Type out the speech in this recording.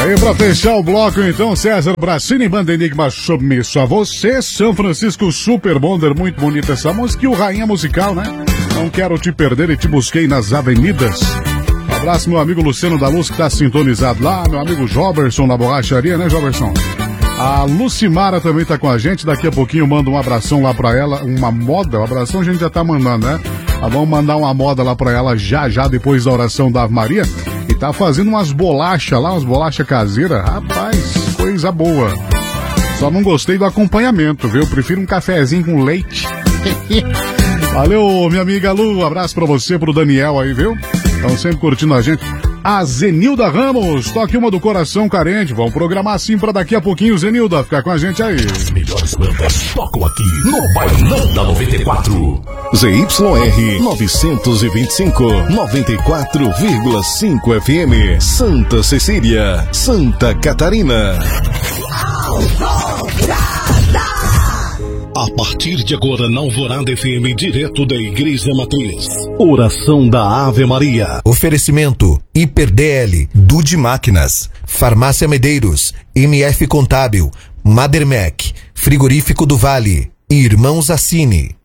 Aí pra fechar o bloco então, César Bracini, Banda Enigma Submisso a Você, São Francisco Super Bonder, muito bonita essa música, e o Rainha Musical, né? Não quero te perder e te busquei nas avenidas. Um abraço meu amigo Luciano da Luz que tá sintonizado lá, meu amigo Joberson na borracharia, né, Joberson? A Lucimara também tá com a gente, daqui a pouquinho eu mando um abração lá pra ela, uma moda, um abração a gente já tá mandando, né? Vamos mandar uma moda lá pra ela já depois da oração da Ave Maria. E tá fazendo umas bolachas lá, umas bolachas caseiras. Rapaz, coisa boa. Só não gostei do acompanhamento, viu? Prefiro um cafezinho com leite. Valeu, minha amiga Lu. Abraço pra você, pro Daniel aí, viu? Estão sempre curtindo a gente. A Zenilda Ramos, toque uma do coração carente. Vamos programar assim pra daqui a pouquinho, Zenilda, ficar com a gente aí. As melhores bandas tocam aqui no Bailão da 94. ZYR 925, 94,5 FM, Santa Cecília, Santa Catarina. A partir de agora, na Alvorada FM, direto da Igreja Matriz. Oração da Ave Maria. Oferecimento Hiper DL, Dude Máquinas, Farmácia Medeiros, MF Contábil, Madermec, Frigorífico do Vale, Irmãos Assini.